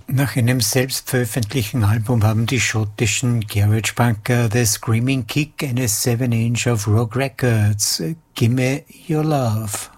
Nach einem selbstveröffentlichten Album haben die schottischen Garage-Punker The Screaming Kick eine 7-Inch auf Rock Records. Gimme Your Love.